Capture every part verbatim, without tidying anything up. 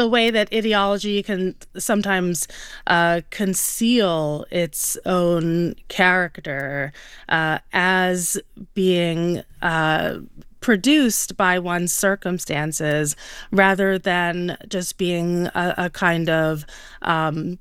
the way that ideology can sometimes uh, conceal its own character uh, as being uh, produced by one's circumstances rather than just being a, a kind of um,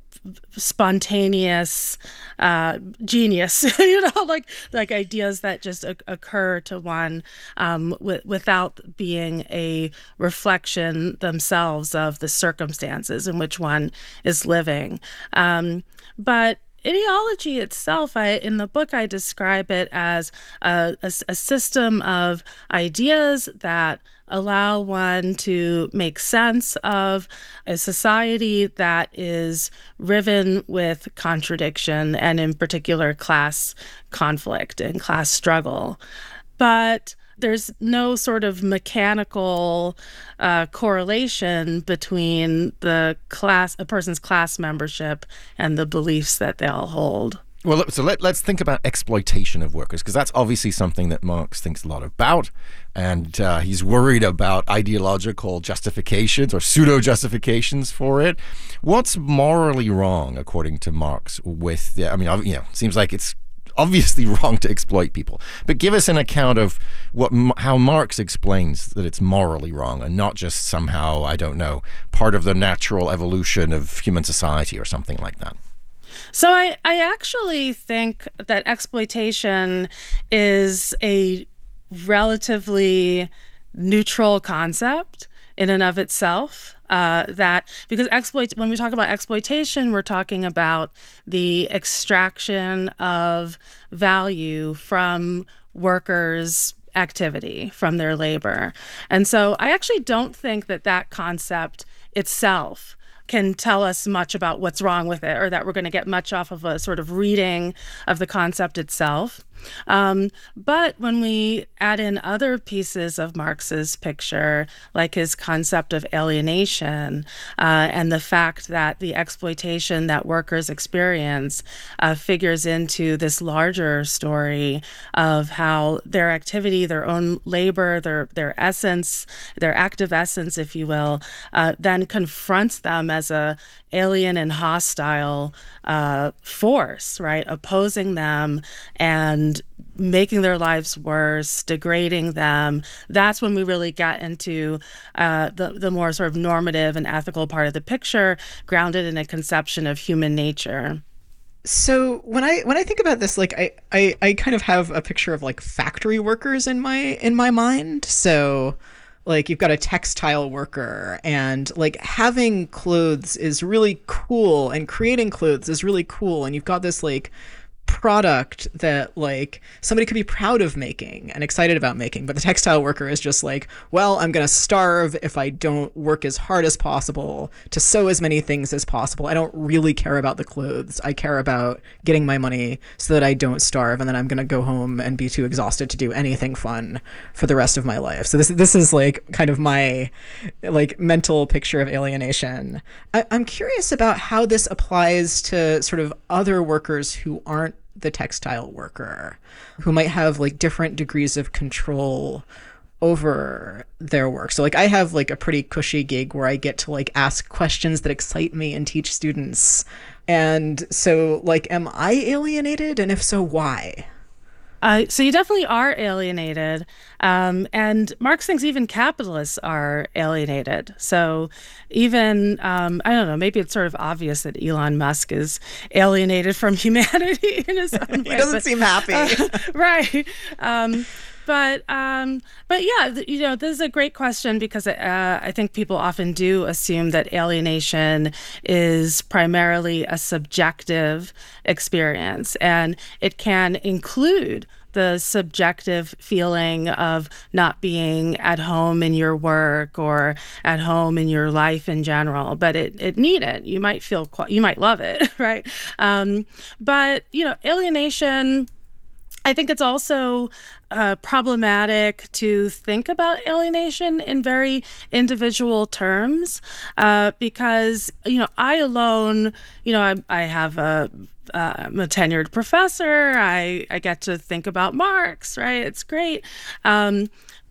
spontaneous uh, genius, you know, like like ideas that just o- occur to one um, w- without being a reflection themselves of the circumstances in which one is living. Um, but ideology itself, I, in the book, I describe it as a, a, a system of ideas that allow one to make sense of a society that is riven with contradiction and, in particular, class conflict and class struggle. But there's no sort of mechanical uh, correlation between the class, a person's class membership and the beliefs that they all hold. Well, so let, let's think about exploitation of workers, because that's obviously something that Marx thinks a lot about. And uh, he's worried about ideological justifications or pseudo-justifications for it. What's morally wrong, according to Marx, with, the, I mean, you know, seems like it's obviously wrong to exploit people. But give us an account of what how Marx explains that it's morally wrong and not just somehow, I don't know, part of the natural evolution of human society or something like that. So I, I actually think that exploitation is a relatively neutral concept in and of itself. Uh, that because exploit when we talk about exploitation, we're talking about the extraction of value from workers' activity, from their labor. And so I actually don't think that that concept itself can tell us much about what's wrong with it, or that we're going to get much off of a sort of reading of the concept itself. Um, but when we add in other pieces of Marx's picture, like his concept of alienation uh, and the fact that the exploitation that workers experience uh, figures into this larger story of how their activity, their own labor, their their essence, their active essence, if you will, uh, then confronts them as a alien and hostile uh, force, right? Opposing them and making their lives worse, degrading them. That's when we really get into uh, the, the more sort of normative and ethical part of the picture, grounded in a conception of human nature. So when I when I think about this, like I, I, I kind of have a picture of like factory workers in my in my mind. So like you've got a textile worker, and like having clothes is really cool, and creating clothes is really cool, and you've got this like product that like somebody could be proud of making and excited about making, but the textile worker is just like, well, I'm going to starve if I don't work as hard as possible to sew as many things as possible. I don't really care about the clothes. I care about getting my money so that I don't starve, and then I'm going to go home and be too exhausted to do anything fun for the rest of my life. So this this is like kind of my like mental picture of alienation. I, I'm curious about how this applies to sort of other workers who aren't the textile worker, who might have like different degrees of control over their work. So like I have like a pretty cushy gig where I get to like ask questions that excite me and teach students. And so like, am I alienated? And if so, why? Uh, so you definitely are alienated. Um, and Marx thinks even capitalists are alienated. So even, um, I don't know, maybe it's sort of obvious that Elon Musk is alienated from humanity in his own way. He doesn't but, seem happy. Uh, right. Um, But um, but yeah, you know, this is a great question because uh, I think people often do assume that alienation is primarily a subjective experience, and it can include the subjective feeling of not being at home in your work or at home in your life in general, but it, it need it. You might feel, you might love it, right? Um, but, you know, alienation, I think it's also uh, problematic to think about alienation in very individual terms uh, because, you know, I alone, you know, I, I have a, uh, I'm a tenured professor. I, I get to think about Marx, right? It's great. Um,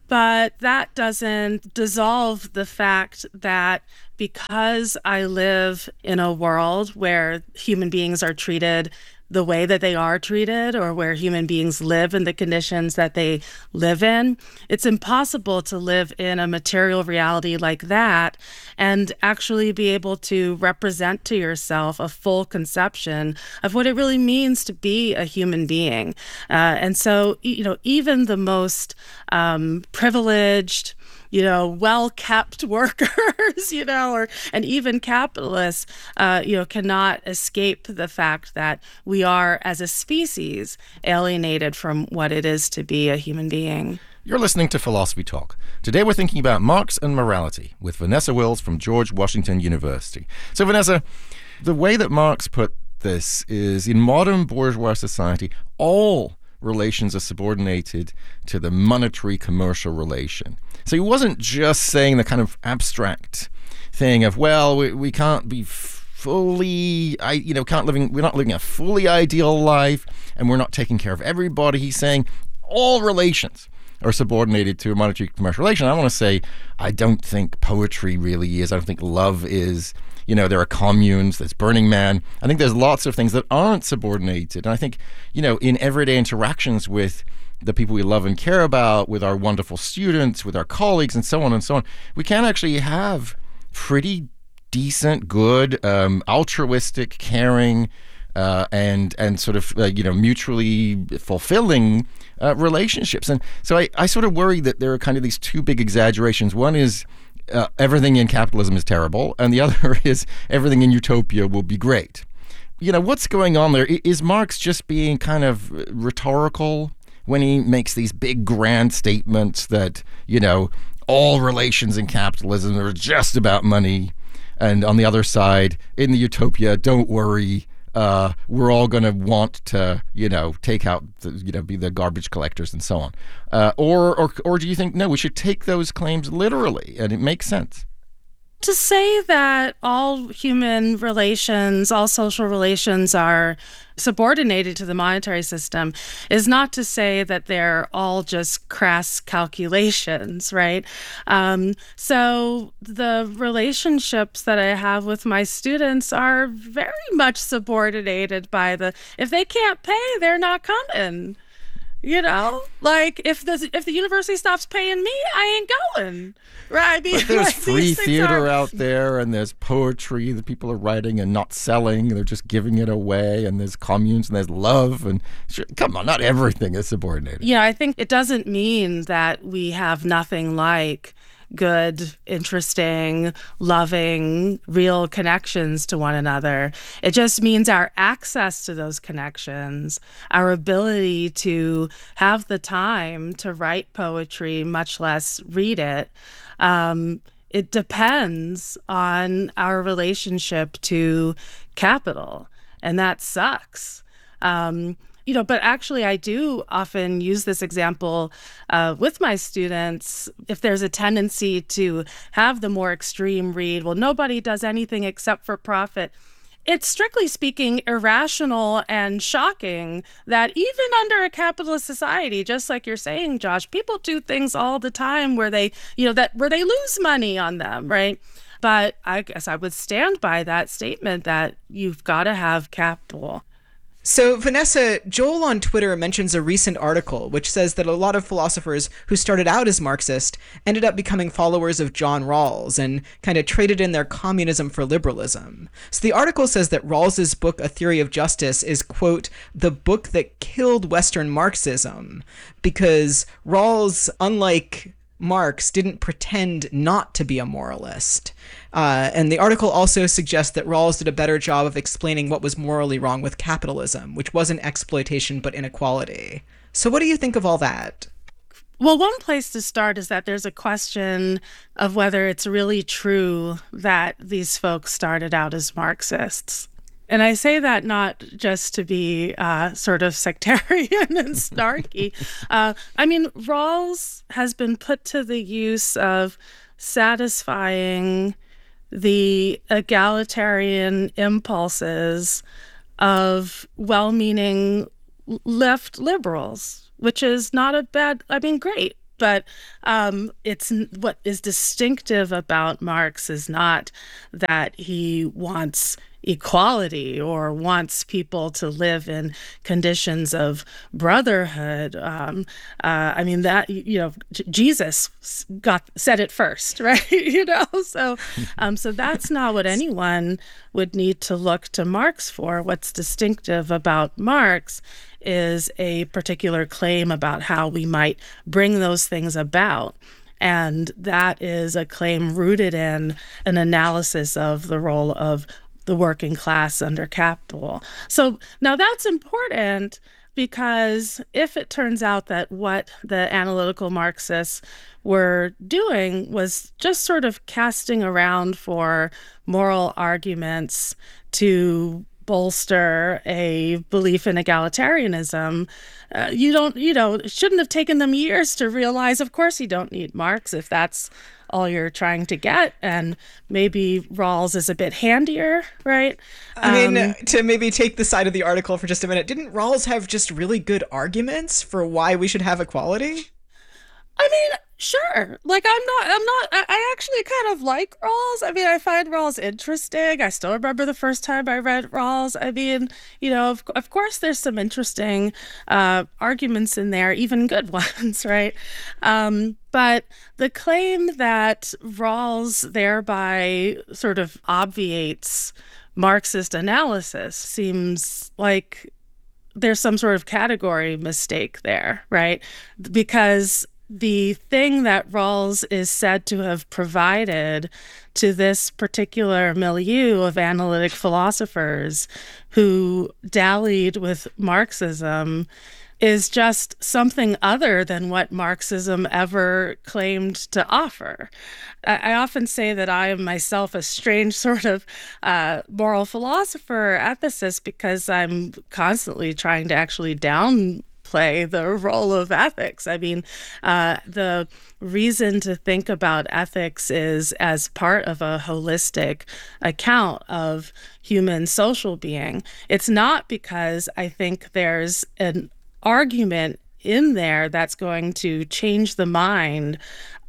But that doesn't dissolve the fact that because I live in a world where human beings are treated the way that they are treated, or where human beings live in the conditions that they live in, it's impossible to live in a material reality like that and actually be able to represent to yourself a full conception of what it really means to be a human being. Uh, and so, you know, even the most um, privileged, you know, well-kept workers, you know, or and even capitalists, uh, you know, cannot escape the fact that we are, as a species, alienated from what it is to be a human being. You're listening to Philosophy Talk. Today we're thinking about Marx and morality with Vanessa Wills from George Washington University. So, Vanessa, the way that Marx put this is, in modern bourgeois society, all relations are subordinated to the monetary commercial relation. So he wasn't just saying the kind of abstract thing of, well, we, we can't be fully, I, you know, can't living, we're not living a fully ideal life, and we're not taking care of everybody. He's saying all relations are subordinated to a monetary commercial relation. I want to say, I don't think poetry really is. I don't think love is. You know, there are communes, there's Burning Man. I think there's lots of things that aren't subordinated. And I think, you know, in everyday interactions with the people we love and care about, with our wonderful students, with our colleagues, and so on and so on, we can actually have pretty decent, good, um, altruistic, caring, uh, and and sort of, uh, you know, mutually fulfilling uh, relationships. And so I, I sort of worry that there are kind of these two big exaggerations. One is, Uh, everything in capitalism is terrible, and the other is everything in utopia will be great. You know, what's going on there? Is Marx just being kind of rhetorical when he makes these big grand statements that, you know, all relations in capitalism are just about money, and on the other side, in the utopia, don't worry, Uh, we're all going to want to, you know, take out, the, you know, be the garbage collectors and so on. Uh, or, or, or do you think, no, we should take those claims literally and it makes sense? To say that all human relations, all social relations are subordinated to the monetary system is not to say that they're all just crass calculations, right? Um, so the relationships that I have with my students are very much subordinated by the, if they can't pay, they're not coming. You know, like if the if the university stops paying me, I ain't going. Right? I mean, but there's like, free theater are... out there, and there's poetry that people are writing and not selling. They're just giving it away, and there's communes, and there's love, and sure, come on, not everything is subordinated. Yeah, I think it doesn't mean that we have nothing like good, interesting, loving, real connections to one another. It just means our access to those connections, our ability to have the time to write poetry, much less read it, um, it depends on our relationship to capital, and that sucks. Um, You know, but actually, I do often use this example uh, with my students. If there's a tendency to have the more extreme read, well, nobody does anything except for profit. It's strictly speaking irrational and shocking that even under a capitalist society, just like you're saying, Josh, people do things all the time where they, you know, that where they lose money on them, right? But I guess I would stand by that statement that you've got to have capital. So, Vanessa, Joel on Twitter mentions a recent article which says that a lot of philosophers who started out as Marxist ended up becoming followers of John Rawls and kind of traded in their communism for liberalism. So the article says that Rawls's book, A Theory of Justice, is, quote, the book that killed Western Marxism, because Rawls, unlike Marx, didn't pretend not to be a moralist. Uh, and the article also suggests that Rawls did a better job of explaining what was morally wrong with capitalism, which wasn't exploitation but inequality. So what do you think of all that? Well, one place to start is that there's a question of whether it's really true that these folks started out as Marxists. And I say that not just to be uh, sort of sectarian and snarky. Uh, I mean, Rawls has been put to the use of satisfying the egalitarian impulses of well-meaning left liberals, which is not a bad, I mean, great. But um, it's what is distinctive about Marx is not that he wants equality or wants people to live in conditions of brotherhood. Um, uh, I mean, that, you know, J- Jesus got said it first, right? you know, so um, so that's not what anyone would need to look to Marx for. What's distinctive about Marx is a particular claim about how we might bring those things about. And that is a claim rooted in an analysis of the role of the working class under capital. So now that's important because if it turns out that what the analytical Marxists were doing was just sort of casting around for moral arguments to bolster a belief in egalitarianism, uh, you don't, you know, it shouldn't have taken them years to realize, of course, you don't need Marx if that's all you're trying to get. And maybe Rawls is a bit handier, right? I Um, mean, to maybe take the side of the article for just a minute, didn't Rawls have just really good arguments for why we should have equality? I mean, sure. Like, I'm not, I'm not, I, I actually kind of like Rawls. I mean, I find Rawls interesting. I still remember the first time I read Rawls. I mean, you know, of, of course, there's some interesting uh, arguments in there, even good ones, right? Um, but the claim that Rawls thereby sort of obviates Marxist analysis seems like there's some sort of category mistake there, right? Because the thing that Rawls is said to have provided to this particular milieu of analytic philosophers who dallied with Marxism is just something other than what Marxism ever claimed to offer. I, I often say that I am myself a strange sort of uh, moral philosopher ethicist because I'm constantly trying to actually down play the role of ethics. I mean, uh, the reason to think about ethics is as part of a holistic account of human social being. It's not because I think there's an argument in there that's going to change the mind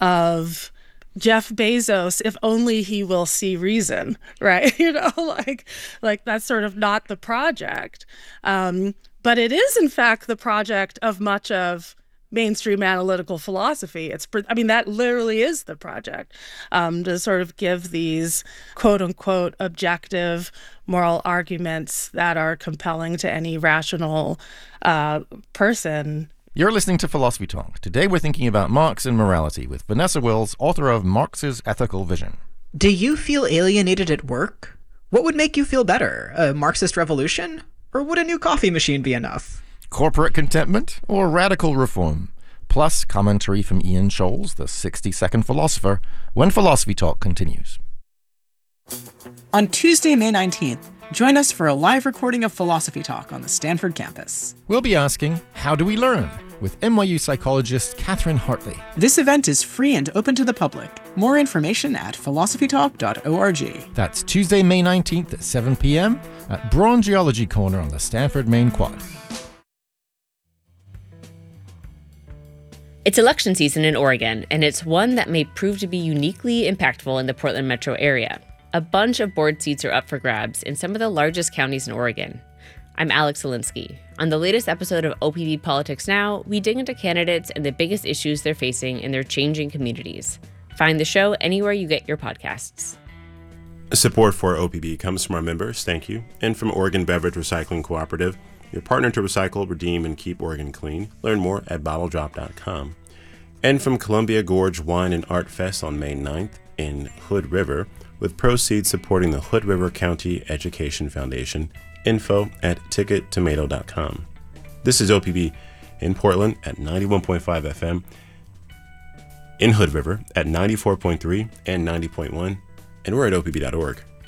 of Jeff Bezos, if only he will see reason, right? You know, like, like that's sort of not the project. Um, But it is, in fact, the project of much of mainstream analytical philosophy. It's, I mean, that literally is the project, um, to sort of give these quote unquote objective moral arguments that are compelling to any rational uh, person. You're listening to Philosophy Talk. Today we're thinking about Marx and morality with Vanessa Wills, author of Marx's Ethical Vision. Do you feel alienated at work? What would make you feel better? A Marxist revolution? Or would a new coffee machine be enough? Corporate contentment or radical reform? Plus commentary from Ian Scholes, the sixty-second philosopher, when Philosophy Talk continues. On Tuesday, May nineteenth, join us for a live recording of Philosophy Talk on the Stanford campus. We'll be asking, how do we learn? With N Y U psychologist Catherine Hartley. This event is free and open to the public. More information at philosophy talk dot org. That's Tuesday, May nineteenth at seven p.m. at Braun Geology Corner on the Stanford Main Quad. It's election season in Oregon, and it's one that may prove to be uniquely impactful in the Portland metro area. A bunch of board seats are up for grabs in some of the largest counties in Oregon. I'm Alex Zielinski. On the latest episode of O P B Politics Now, we dig into candidates and the biggest issues they're facing in their changing communities. Find the show anywhere you get your podcasts. Support for O P B comes from our members, thank you, and from Oregon Beverage Recycling Cooperative, your partner to recycle, redeem, and keep Oregon clean. Learn more at bottle drop dot com. And from Columbia Gorge Wine and Art Fest on May ninth in Hood River, with proceeds supporting the Hood River County Education Foundation. Info at ticket tomato dot com. This is O P B in Portland at ninety-one point five F M, in Hood River at ninety-four point three and ninety point one, and we're at O P B dot org.